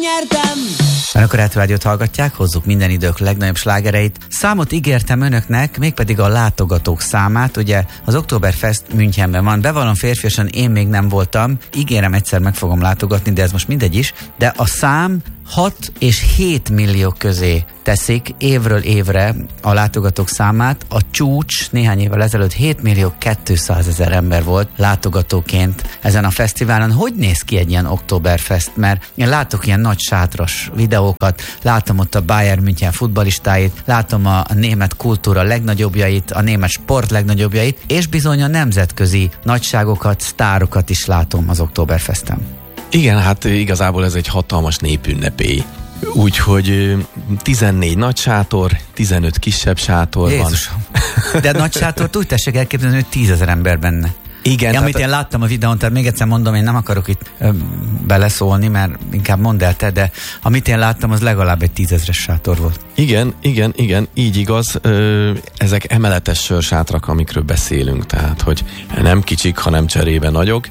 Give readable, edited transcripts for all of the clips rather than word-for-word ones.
Nyertem! Önök a Retro Rádiót hallgatják, hozzuk minden idők legnagyobb slágereit. Számot ígértem önöknek, mégpedig a látogatók számát. Ugye az Oktoberfest Münchenben van. Bevallom férfiasan, én még nem voltam. Ígérem, egyszer meg fogom látogatni, de ez most mindegy is. De a szám 6 és 7 millió közé teszik évről évre a látogatók számát. A csúcs néhány évvel ezelőtt 7 millió 200 000 ember volt látogatóként ezen a fesztiválon. Hogy néz ki egy ilyen Oktoberfest? Mert én látok ilyen nagy sátras videókat, látom ott a Bayern München futballistáit, látom a német kultúra legnagyobbjait, a német sport legnagyobbjait, és bizony a nemzetközi nagyságokat, sztárokat is látom az Oktoberfesten. Igen, hát igazából ez egy hatalmas népünnepély. Úgyhogy 14 nagy sátor, 15 kisebb sátor Jézusom. Van. De nagy sátort úgy tessék elképzelni, hogy 10 000 ember benne. Igen. Amit én láttam a videón, tehát még egyszer mondom, én nem akarok itt beleszólni, mert inkább mondd el te, de amit én láttam, az legalább egy 10 000-es sátor volt. Igen, így igaz. Ezek emeletes sörsátrak, amikről beszélünk, tehát, hogy nem kicsik, hanem cserébe nagyok,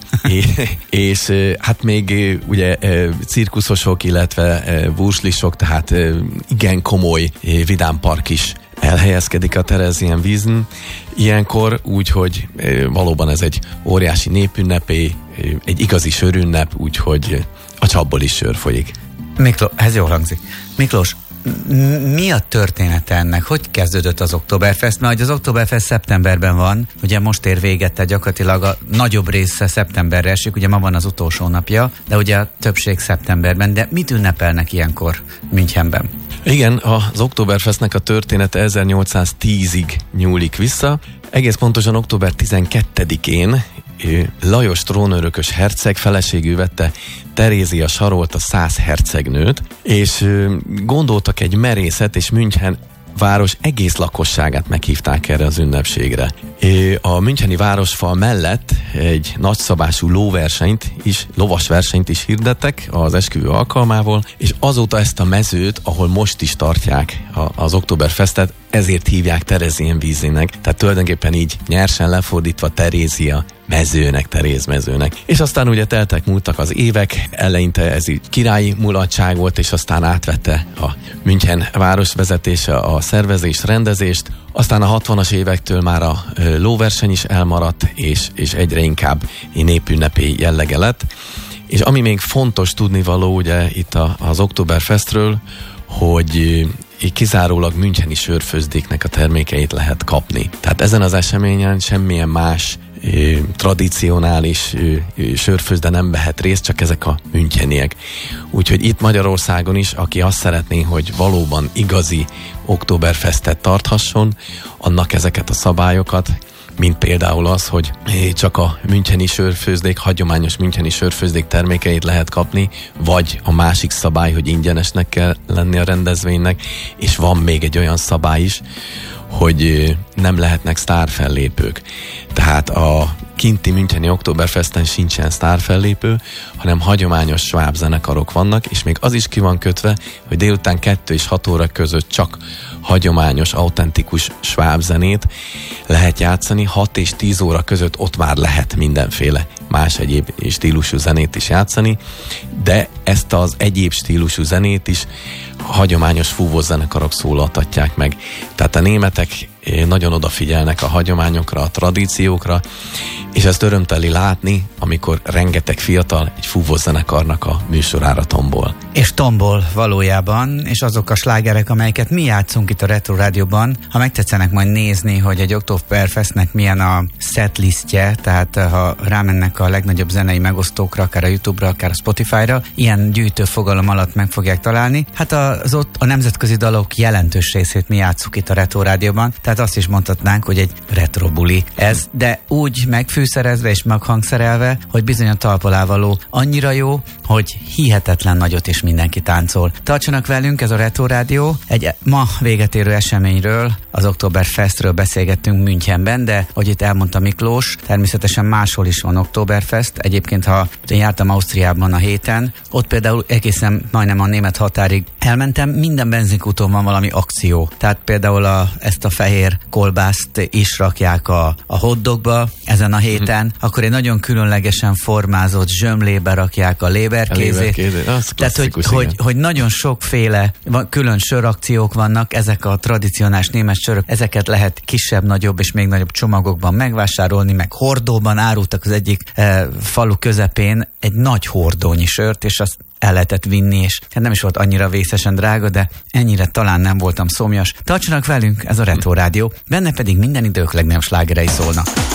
és hát még ugye cirkuszosok, illetve burslisok, tehát igen komoly vidámpark is elhelyezkedik a Theresienwiesen ilyenkor, úgyhogy valóban ez egy óriási népünnepé, egy igazi sörünnep, úgyhogy a csapból is sör folyik. Miklós, ez jól hangzik. Miklós, mi a története ennek? Hogy kezdődött az Oktoberfest? Mert az Oktoberfest szeptemberben van, ugye most ér véget, tehát gyakorlatilag a nagyobb része szeptemberre esik, ugye ma van az utolsó napja, de ugye a többség szeptemberben, de mit ünnepelnek ilyenkor Münchenben? Igen, az Oktoberfestnek a története 1810-ig nyúlik vissza. Egész pontosan október 12-én Lajos trónörökös herceg feleségül vette Terézia Sarolt, a szász hercegnőt, és gondoltak egy merészet, és München város egész lakosságát meghívták erre az ünnepségre. A müncheni városfal mellett egy nagyszabású lovasversenyt is hirdettek az esküvő alkalmával, és azóta ezt a mezőt, ahol most is tartják az Oktoberfestet, ezért hívják Theresienwiesennek, tehát tulajdonképpen így nyersen lefordítva Terézia mezőnek, Teréz mezőnek. És aztán ugye múltak az évek, eleinte ez így királyi mulatság volt, és aztán átvette a München városvezetése a szervezést, rendezést, aztán a 60-as évektől már a lóverseny is elmaradt, és egyre inkább népünnepé jellege lett. És ami még fontos tudnivaló ugye itt az Oktoberfestről, hogy kizárólag müncheni sörfőzdéknek a termékeit lehet kapni. Tehát ezen az eseményen semmilyen más tradicionális sörfőzde nem vehet részt, csak ezek a müncheniek. Úgyhogy itt Magyarországon is, aki azt szeretné, hogy valóban igazi Oktoberfestet tarthasson, annak ezeket a szabályokat, mint például az, hogy csak a müncheni sörfőzdék, hagyományos müncheni sörfőzdék termékeit lehet kapni, vagy a másik szabály, hogy ingyenesnek kell lenni a rendezvénynek, és van még egy olyan szabály is, hogy nem lehetnek sztárfellépők. Tehát a kinti müncheni Oktoberfesten sincsen sztárfellépő, hanem hagyományos sváb zenekarok vannak, és még az is ki van kötve, hogy délután 2 és 6 óra között csak hagyományos, autentikus sváb zenét lehet játszani, 6 és 10 óra között ott már lehet mindenféle más egyéb stílusú zenét is játszani, de ezt az egyéb stílusú zenét is hagyományos fúvózenekarok szólaltatják meg. Tehát a németek nagyon odafigyelnek a hagyományokra, a tradíciókra, és ezt örömteli látni, amikor rengeteg fiatal egy fúvózenekarnak a műsorára tombol. És tombol valójában, és azok a slágerek, amelyeket mi játszunk itt a Retro Rádióban, ha megtetszenek majd nézni, hogy egy Oktoberfestnek milyen a setlistje, tehát ha rámennek a legnagyobb zenei megosztókra, akár a YouTube-ra, akár a Spotify-ra, ilyen gyűjtőfogalom alatt meg fogják találni. Hát az ott a nemzetközi dalok jelentős részét mi játszunk itt a Retro Rádióban, tehát azt is mondhatnánk, hogy egy retro buli ez, de úgy megfűszerezve és meghangszerelve, hogy bizony a talpalávaló annyira jó, hogy hihetetlen nagyot és mindenki táncol. Tartsanak velünk, ez a Retro Rádió. Egy ma véget érő eseményről, az Oktoberfestről beszélgettünk Münchenben, de ahogy itt elmondta Miklós, természetesen máshol is van Oktoberfest. Egyébként, ha én jártam Ausztriában a héten, ott például egészen majdnem a német határig elmegy, elmentem, minden benzinkúton van valami akció. Tehát például ezt a fehér kolbászt is rakják a hotdogba ezen a héten, akkor egy nagyon különlegesen formázott zsömlébe rakják a léberkézét. Tehát, hogy nagyon sokféle külön sörakciók vannak, ezek a tradicionális német sörök, ezeket lehet kisebb, nagyobb és még nagyobb csomagokban megvásárolni, meg hordóban árultak az egyik falu közepén egy nagy hordónyi sört, és azt el lehetett vinni, és hát nem is volt annyira vészesen drága, de ennyire talán nem voltam szomjas. Tartsanak velünk, ez a Retro Rádió, benne pedig minden idők legnagyobb slágerei szólnak.